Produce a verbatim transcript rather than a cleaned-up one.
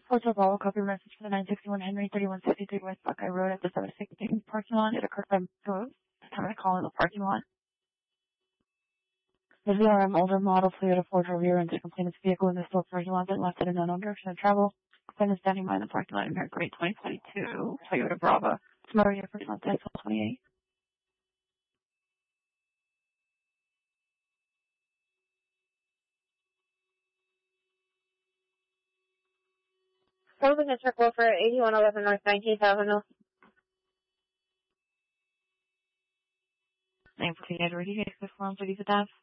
Hotel Bravo, copy message for the nine sixty-one Henry, thirty-one sixty-three West Buckeye Road at the seven sixteen parking lot. It occurred by ghost. Time to call in the parking lot. The V R M older model Toyota four-door rear end to complain its vehicle in the store parking lot that left it in unknown direction of travel. Complainant is standing by in the parking lot in her grade twenty twenty-two Toyota Brava. Tomorrow, your first month, ten twenty-eight. Closing a circle for eighty-one eleven North nineteenth Avenue. Name for the ready to get form for these attacks.